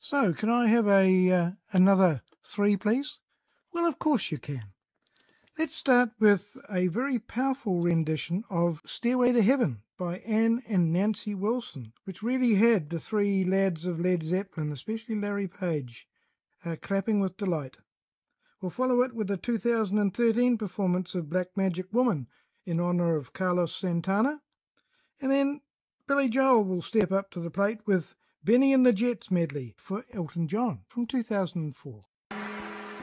So, can I have another three, please? Well, of course you can. Let's start with a very powerful rendition of Stairway to Heaven by Anne and Nancy Wilson, which really had the three lads of Led Zeppelin, especially Larry Page, clapping with delight. We'll follow it with a 2013 performance of Black Magic Woman in honor of Carlos Santana, and then Billy Joel will step up to the plate with Benny and the Jets medley for Elton John from 2004.